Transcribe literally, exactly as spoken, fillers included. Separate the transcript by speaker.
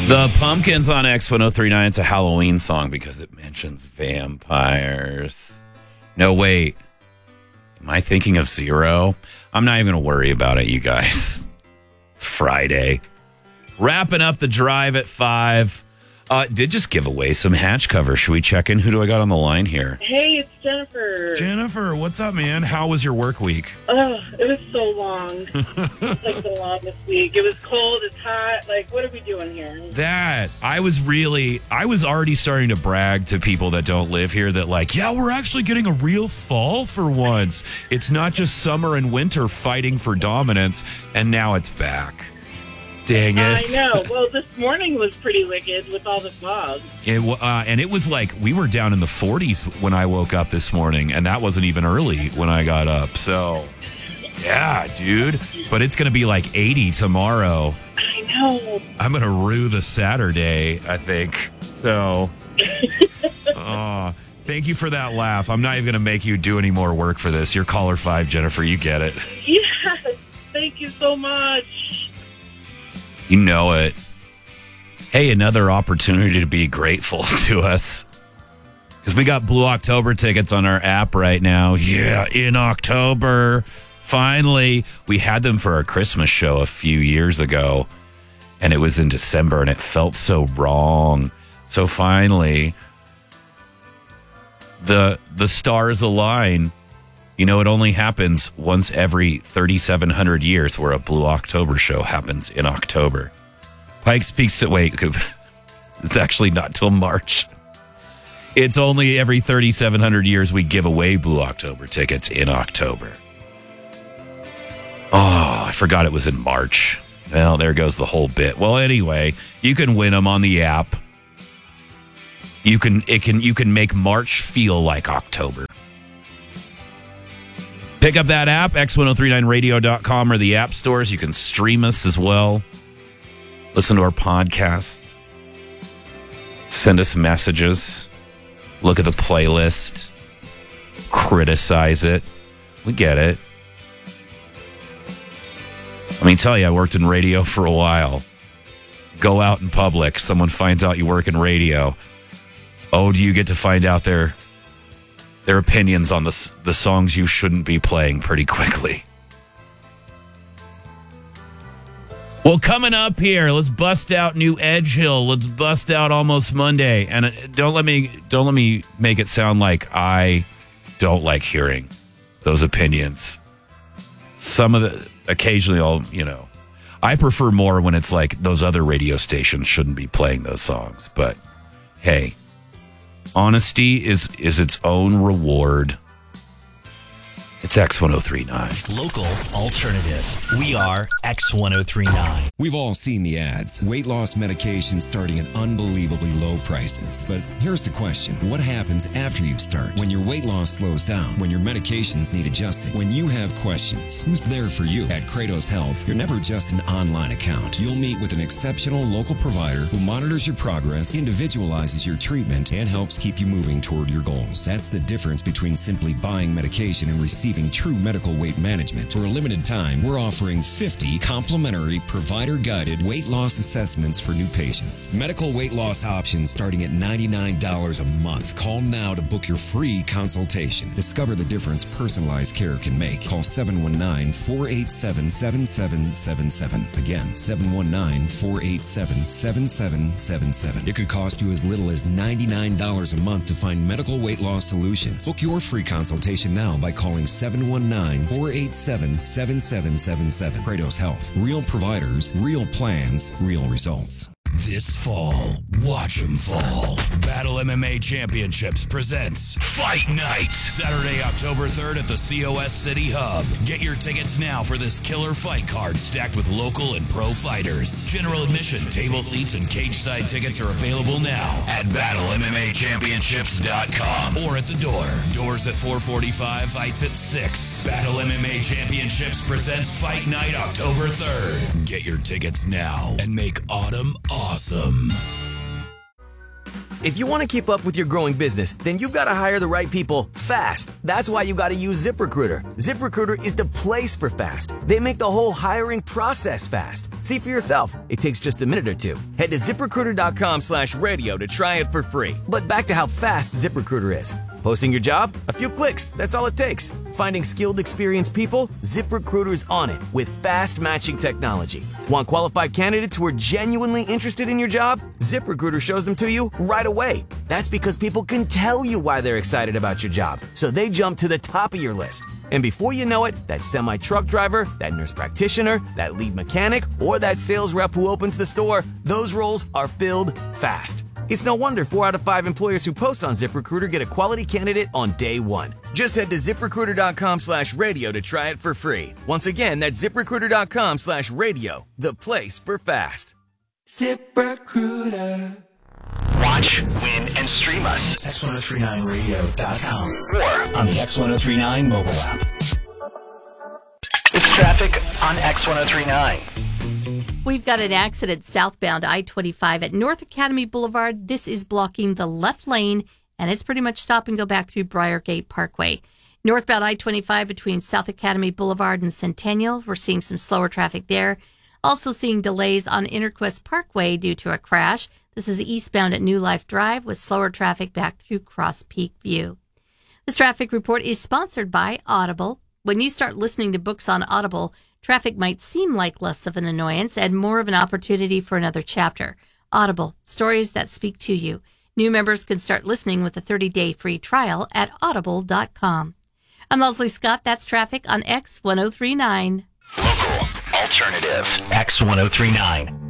Speaker 1: The Pumpkins on X ten thirty-nine. It's a Halloween song because it mentions vampires. No, wait. Am I thinking of Zero? I'm not even going to worry about it, you guys. It's Friday. Wrapping up the drive at five. Uh, did just give away some hatch cover. Should we check in? Who do I got on the line here?
Speaker 2: Hey, it's Jennifer.
Speaker 1: Jennifer, what's up, man? How was your work week?
Speaker 2: Oh, it was so long. Like the longest week. It was cold, it's hot. Like, what are we doing here?
Speaker 1: That, I was really, I was already starting to brag to people that don't live here that like, yeah, we're actually getting a real fall for once. It's not just summer and winter fighting for dominance, and now it's back. Dang it.
Speaker 2: I know. Well, this morning was pretty wicked with all the fog.
Speaker 1: It, uh, and it was like, we were down in the forties when I woke up this morning, and that wasn't even early when I got up. So, yeah, dude. But it's going to be like eighty tomorrow.
Speaker 2: I know.
Speaker 1: I'm going to rue the Saturday, I think. So, uh, thank you for that laugh. I'm not even going to make you do any more work for this. You're caller five, Jennifer. You get it.
Speaker 2: Yes. Thank you so much.
Speaker 1: You know it. Hey, another opportunity to be grateful to us. Because we got Blue October tickets on our app right now. Yeah, in October. Finally. We had them for our Christmas show a few years ago. And it was in December, and it felt so wrong. So finally, the the stars align. You know, it only happens once every thirty-seven hundred years where a Blue October show happens in October. Pike speaks to, wait, it's actually not till March. It's only every thirty-seven hundred years we give away Blue October tickets in October. Oh, I forgot it was in March. Well, there goes the whole bit. Well, anyway, you can win them on the app. You can, it can, you can make March feel like October. Pick up that app, X ten thirty-nine radio dot com or the app stores. You can stream us as well. Listen to our podcast. Send us messages. Look at the playlist. Criticize it. We get it. Let me tell you, I worked in radio for a while. Go out in public. Someone finds out you work in radio. Oh, do you get to find out their... their opinions on the, the songs you shouldn't be playing pretty quickly. Well, coming up here, let's bust out New Edge Hill. Let's bust out Almost Monday. And don't let me don't let me make it sound like I don't like hearing those opinions. Some of the occasionally I'll, you know, I prefer more when it's like those other radio stations shouldn't be playing those songs. But hey, honesty is, is its own reward. It's X ten thirty-nine.
Speaker 3: Local alternative. We are X ten thirty-nine.
Speaker 4: We've all seen the ads. Weight loss medication starting at unbelievably low prices. But here's the question. What happens after you start? When your weight loss slows down? When your medications need adjusting? When you have questions? Who's there for you? At Kratos Health, you're never just an online account. You'll meet with an exceptional local provider who monitors your progress, individualizes your treatment, and helps keep you moving toward your goals. That's the difference between simply buying medication and receiving true medical weight management. For a limited time, we're offering fifty complimentary provider-guided weight loss assessments for new patients. Medical weight loss options starting at ninety-nine dollars a month. Call now to book your free consultation. Discover the difference personalized care can make. Call seven one nine, four eight seven, seven seven seven seven. Again, seven one nine, four eight seven, seven seven seven seven. It could cost you as little as ninety-nine dollars a month to find medical weight loss solutions. Book your free consultation now by calling seven one nine, four eight seven, seven seven seven seven. Kratos Health. Real providers, real plans, real results.
Speaker 5: This fall, watch 'em fall. Battle M M A Championships presents Fight Night. Saturday, October third at the C O S City Hub. Get your tickets now for this killer fight card stacked with local and pro fighters. General admission, table seats, and cage side tickets are available now at battle M M A championships dot com or at the door. Doors at four forty-five, fights at six. Battle M M A Championships presents Fight Night October third. Get your tickets now and make autumn awesome.
Speaker 6: If you want to keep up with your growing business, then you've got to hire the right people fast. That's why you got to use ZipRecruiter. ZipRecruiter is the place for fast. They make the whole hiring process fast. See for yourself. It takes just a minute or two. Head to ZipRecruiter.com slash radio to try it for free. But back to how fast ZipRecruiter is. Posting your job? A few clicks. That's all it takes. Finding skilled, experienced people? ZipRecruiter's on it with fast matching technology. Want qualified candidates who are genuinely interested in your job? ZipRecruiter shows them to you right away. That's because people can tell you why they're excited about your job, so they jump to the top of your list. And before you know it, that semi-truck driver, that nurse practitioner, that lead mechanic, or that sales rep who opens the store, those roles are filled fast. It's no wonder four out of five employers who post on ZipRecruiter get a quality candidate on day one. Just head to ZipRecruiter.com slash radio to try it for free. Once again, that's ZipRecruiter.com slash radio, the place for fast.
Speaker 7: ZipRecruiter.
Speaker 3: Watch, win, and stream us. X ten thirty-nine radio dot com or on the X ten thirty-nine mobile app. It's traffic on X ten thirty-nine.
Speaker 8: We've got an accident southbound I twenty-five at North Academy Boulevard. This is blocking the left lane, and it's pretty much stop and go back through Briargate Parkway. Northbound I twenty-five between South Academy Boulevard and Centennial. We're seeing some slower traffic there. Also seeing delays on Interquest Parkway due to a crash. This is eastbound at New Life Drive with slower traffic back through Cross Peak View. This traffic report is sponsored by Audible. When you start listening to books on Audible, traffic might seem like less of an annoyance and more of an opportunity for another chapter. Audible, stories that speak to you. New members can start listening with a thirty-day free trial at audible dot com. I'm Leslie Scott. That's traffic on X ten thirty-nine.
Speaker 3: Local, alternative, X ten thirty-nine.